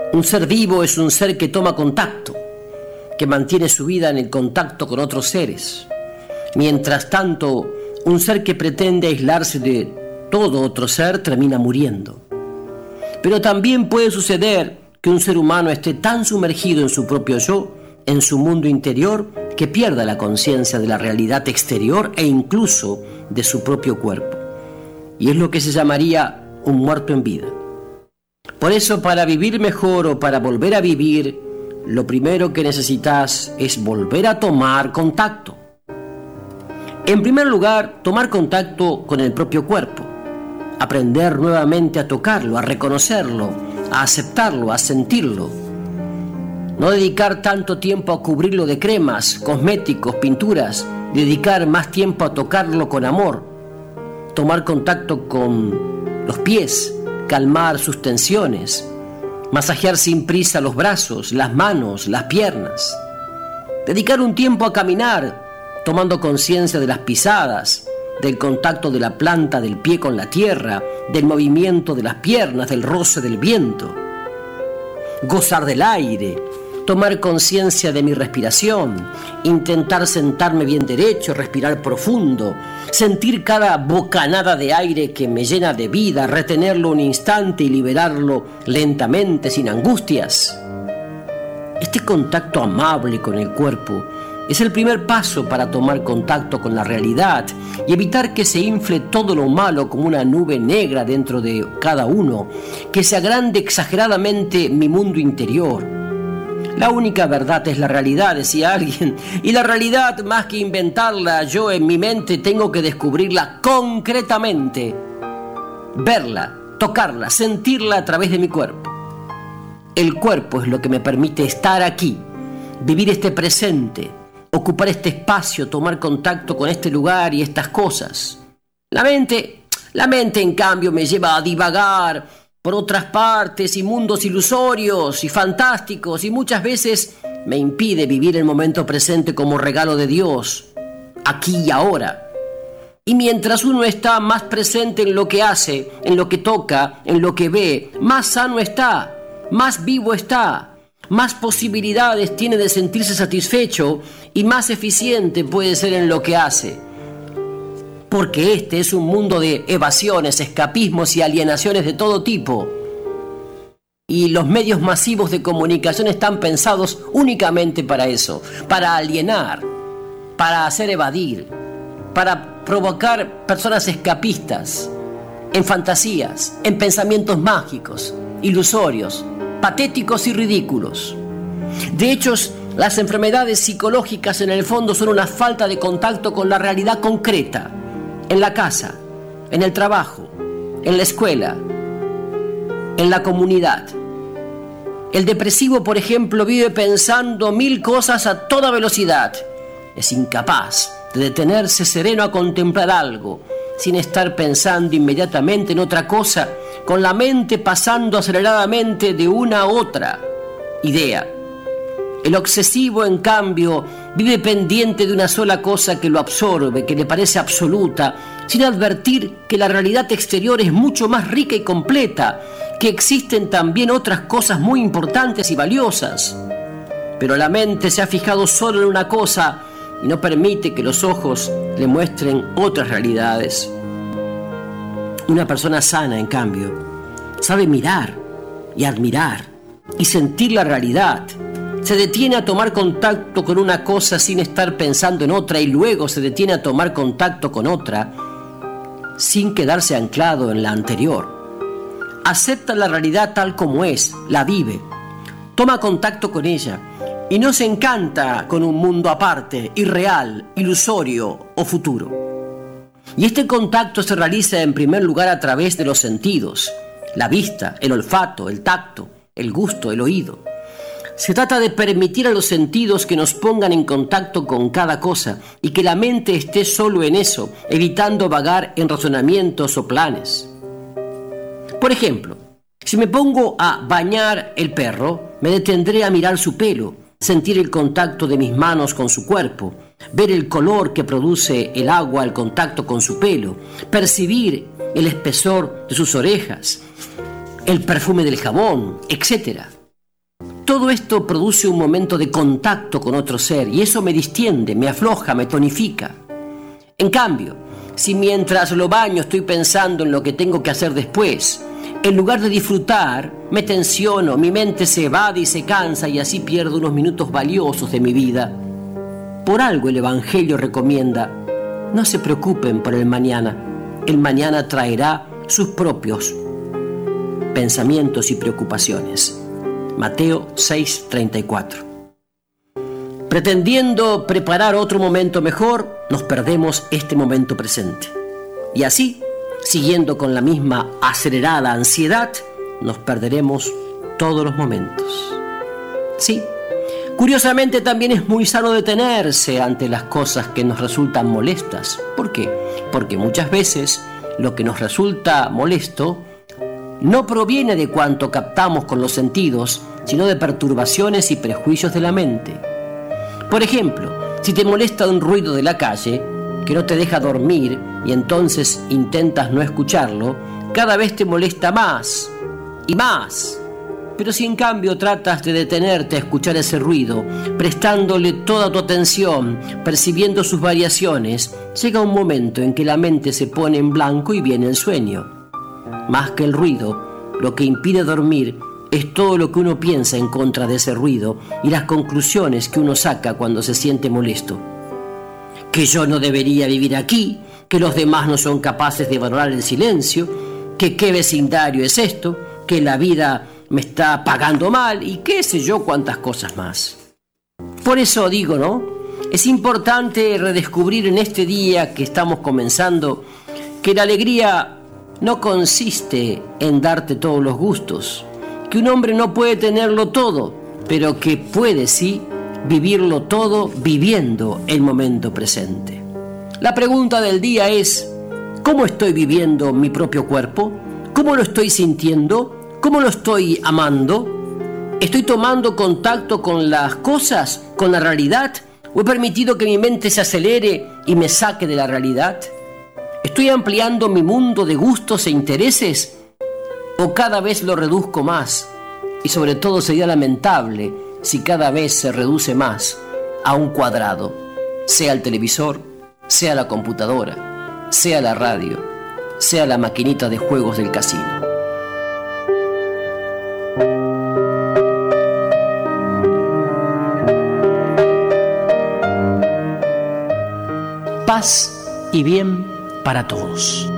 Un ser vivo es un ser que toma contacto, que mantiene su vida en el contacto con otros seres. Mientras tanto, un ser que pretende aislarse de todo otro ser termina muriendo. Pero también puede suceder que un ser humano esté tan sumergido en su propio yo, en su mundo interior, que pierda la conciencia de la realidad exterior e incluso de su propio cuerpo. Y es lo que se llamaría un muerto en vida. Por eso, para vivir mejor o para volver a vivir, lo primero que necesitas es volver a tomar contacto. En primer lugar, tomar contacto con el propio cuerpo. Aprender nuevamente a tocarlo, a reconocerlo, a aceptarlo, a sentirlo. No dedicar tanto tiempo a cubrirlo de cremas, cosméticos, pinturas. Dedicar más tiempo a tocarlo con amor. Tomar contacto con los pies, calmar sus tensiones. Masajear sin prisa los brazos, las manos, las piernas. Dedicar un tiempo a caminar, tomando conciencia de las pisadas, del contacto de la planta del pie con la tierra, del movimiento de las piernas, del roce del viento. Gozar del aire, tomar conciencia de mi respiración, intentar sentarme bien derecho, respirar profundo, sentir cada bocanada de aire que me llena de vida, retenerlo un instante y liberarlo lentamente, sin angustias. Este contacto amable con el cuerpo es el primer paso para tomar contacto con la realidad y evitar que se infle todo lo malo como una nube negra dentro de cada uno, que se agrande exageradamente mi mundo interior. La única verdad es la realidad, decía alguien, y la realidad, más que inventarla yo en mi mente, tengo que descubrirla concretamente, verla, tocarla, sentirla a través de mi cuerpo. El cuerpo es lo que me permite estar aquí, vivir este presente, ocupar este espacio, tomar contacto con este lugar y estas cosas. La mente, en cambio, me lleva a divagar por otras partes y mundos ilusorios y fantásticos, y muchas veces me impide vivir el momento presente como regalo de Dios, aquí y ahora. Y mientras uno está más presente en lo que hace, en lo que toca, en lo que ve, más sano está, más vivo está, más posibilidades tiene de sentirse satisfecho y más eficiente puede ser en lo que hace. Porque este es un mundo de evasiones, escapismos y alienaciones de todo tipo. Y los medios masivos de comunicación están pensados únicamente para eso, para alienar, para hacer evadir, para provocar personas escapistas, en fantasías, en pensamientos mágicos, ilusorios, patéticos y ridículos. De hecho, las enfermedades psicológicas en el fondo son una falta de contacto con la realidad concreta, en la casa, en el trabajo, en la escuela, en la comunidad. El depresivo, por ejemplo, vive pensando 1000 cosas a toda velocidad. Es incapaz de detenerse sereno a contemplar algo, sin estar pensando inmediatamente en otra cosa, con la mente pasando aceleradamente de una a otra idea. El obsesivo, en cambio, vive pendiente de una sola cosa que lo absorbe, que le parece absoluta, sin advertir que la realidad exterior es mucho más rica y completa, que existen también otras cosas muy importantes y valiosas. Pero la mente se ha fijado solo en una cosa y no permite que los ojos le muestren otras realidades. Una persona sana, en cambio, sabe mirar y admirar y sentir la realidad. Se detiene a tomar contacto con una cosa sin estar pensando en otra y luego se detiene a tomar contacto con otra sin quedarse anclado en la anterior. Acepta la realidad tal como es, la vive, toma contacto con ella y no se encanta con un mundo aparte, irreal, ilusorio o futuro. Y este contacto se realiza en primer lugar a través de los sentidos, la vista, el olfato, el tacto, el gusto, el oído. Se trata de permitir a los sentidos que nos pongan en contacto con cada cosa y que la mente esté solo en eso, evitando vagar en razonamientos o planes. Por ejemplo, si me pongo a bañar el perro, me detendré a mirar su pelo, sentir el contacto de mis manos con su cuerpo, ver el color que produce el agua al contacto con su pelo, percibir el espesor de sus orejas, el perfume del jabón, etc. todo esto produce un momento de contacto con otro ser y eso me distiende, me afloja, me tonifica. En cambio, si mientras lo baño estoy pensando en lo que tengo que hacer después, en lugar de disfrutar, me tensiono, mi mente se evade y se cansa y así pierdo unos minutos valiosos de mi vida. Por algo el Evangelio recomienda: no se preocupen por el mañana traerá sus propios pensamientos y preocupaciones. Mateo 6:34. Pretendiendo preparar otro momento mejor, nos perdemos este momento presente. Y así, siguiendo con la misma acelerada ansiedad, nos perderemos todos los momentos. Sí, curiosamente también es muy sano detenerse ante las cosas que nos resultan molestas. ¿Por qué? Porque muchas veces lo que nos resulta molesto no proviene de cuanto captamos con los sentidos, sino de perturbaciones y prejuicios de la mente. Por ejemplo, si te molesta un ruido de la calle que no te deja dormir y entonces intentas no escucharlo, cada vez te molesta más y más. Pero si en cambio tratas de detenerte a escuchar ese ruido, prestándole toda tu atención, percibiendo sus variaciones, llega un momento en que la mente se pone en blanco y viene el sueño. Más que el ruido, lo que impide dormir es todo lo que uno piensa en contra de ese ruido y las conclusiones que uno saca cuando se siente molesto. Que yo no debería vivir aquí, que los demás no son capaces de valorar el silencio, que qué vecindario es esto, que la vida me está pagando mal y qué sé yo cuántas cosas más. Por eso digo, ¿no? Es importante redescubrir en este día que estamos comenzando que la alegría no consiste en darte todos los gustos, que un hombre no puede tenerlo todo, pero que puede sí vivirlo todo viviendo el momento presente. La pregunta del día es: ¿cómo estoy viviendo mi propio cuerpo? ¿Cómo lo estoy sintiendo? ¿Cómo lo estoy amando? ¿Estoy tomando contacto con las cosas, con la realidad? ¿O he permitido que mi mente se acelere y me saque de la realidad? ¿Estoy ampliando mi mundo de gustos e intereses? ¿O cada vez lo reduzco más? Y sobre todo sería lamentable si cada vez se reduce más a un cuadrado, sea el televisor, sea la computadora, sea la radio, sea la maquinita de juegos del casino. Paz y bien para todos.